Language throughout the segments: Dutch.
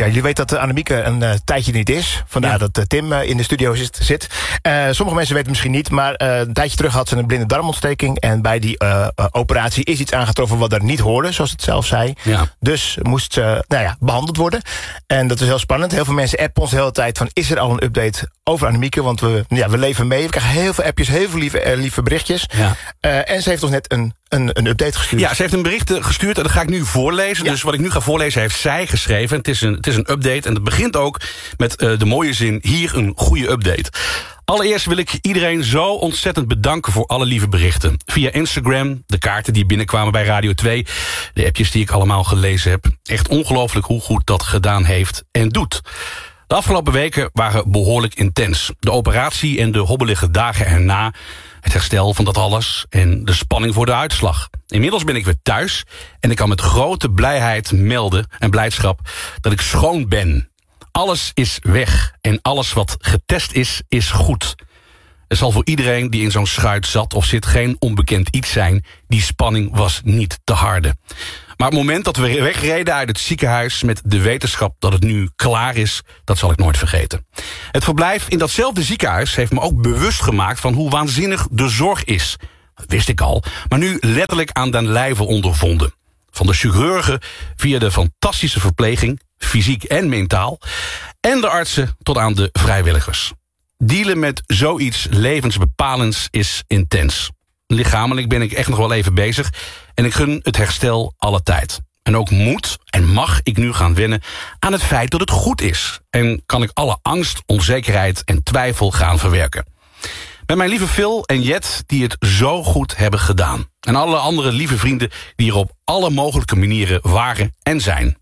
Ja, jullie weten dat Annemieke een tijdje niet is. Vandaar dat Tim in de studio zit. Sommige mensen weten misschien niet, maar een tijdje terug had ze een blinde darmontsteking. En bij die operatie is iets aangetroffen wat er niet hoorde, zoals het zelf zei. Ja. Dus moest ze behandeld worden. En dat is heel spannend. Heel veel mensen appen ons de hele tijd van, is er al een update over Annemieke? Want we leven mee. We krijgen heel veel appjes, heel veel lieve berichtjes. Ja. En ze heeft ons net een update gestuurd. Ja, ze heeft een bericht gestuurd en dat ga ik nu voorlezen. Ja. Dus wat ik nu ga voorlezen heeft zij geschreven. Het is een update en het begint ook met de mooie zin, hier een goede update. Allereerst wil ik iedereen zo ontzettend bedanken voor alle lieve berichten. Via Instagram, de kaarten die binnenkwamen bij Radio 2... de appjes die ik allemaal gelezen heb. Echt ongelooflijk hoe goed dat gedaan heeft en doet. De afgelopen weken waren behoorlijk intens. De operatie en de hobbelige dagen erna, het herstel van dat alles en de spanning voor de uitslag. Inmiddels ben ik weer thuis en ik kan met grote blijheid melden en blijdschap dat ik schoon ben. Alles is weg en alles wat getest is goed. Er zal voor iedereen die in zo'n schuit zat of zit geen onbekend iets zijn. Die spanning was niet te harde. Maar het moment dat we wegreden uit het ziekenhuis met de wetenschap dat het nu klaar is, dat zal ik nooit vergeten. Het verblijf in datzelfde ziekenhuis heeft me ook bewust gemaakt van hoe waanzinnig de zorg is. Dat wist ik al, maar nu letterlijk aan den lijve ondervonden. Van de chirurgen via de fantastische verpleging, fysiek en mentaal, en de artsen tot aan de vrijwilligers. Dealen met zoiets levensbepalends is intens. Lichamelijk ben ik echt nog wel even bezig en ik gun het herstel alle tijd. En ook moet en mag ik nu gaan wennen aan het feit dat het goed is. En kan ik alle angst, onzekerheid en twijfel gaan verwerken. Met mijn lieve Phil en Jet die het zo goed hebben gedaan. En alle andere lieve vrienden die er op alle mogelijke manieren waren en zijn.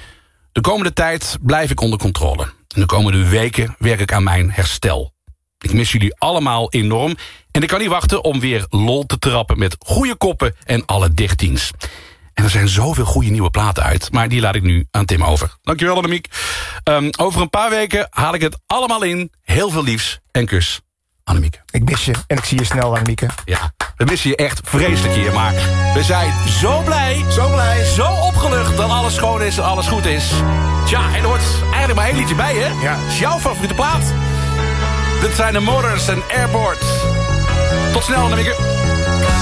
De komende tijd blijf ik onder controle. En de komende weken werk ik aan mijn herstel. Ik mis jullie allemaal enorm. En ik kan niet wachten om weer lol te trappen met goede koppen en alle dichtdienst. En er zijn zoveel goede nieuwe platen uit, maar die laat ik nu aan Tim over. Dankjewel, Annemiek. Over een paar weken haal ik het allemaal in. Heel veel liefs en kus. Annemieke. Ik mis je en ik zie je snel, Annemieke. Ja, we missen je echt vreselijk hier, maar we zijn zo blij, zo opgelucht dat alles schoon is en alles goed is. Tja, en er hoort eigenlijk maar één liedje bij, hè? Ja. Is jouw favoriete plaat? Dit zijn de Motors en Airport. Tot snel, Annemieke.